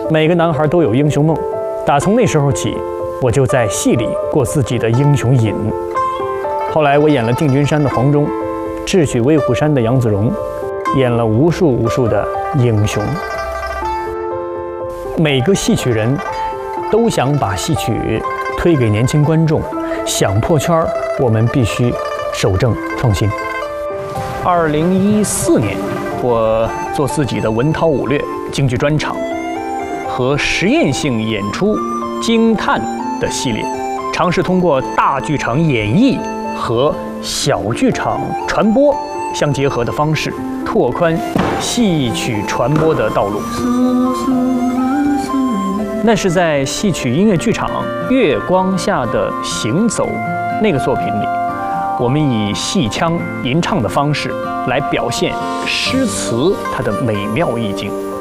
每个男孩都有英雄梦，打从那时候起，我就在戏里过自己的英雄瘾。后来我演了定军山的黄忠，智取威虎山的杨子荣，演了无数的英雄。每个戏曲人都想把戏曲推给年轻观众，想破圈，我们必须守正创新。2014年，我做自己的文韬武略京剧专场和实验性演出惊叹的系列，尝试通过大剧场演绎和小剧场传播相结合的方式，拓宽戏曲传播的道路。那是在戏曲音乐剧场《月光下的行走》那个作品里，我们以戏腔吟唱的方式来表现诗词它的美妙意境。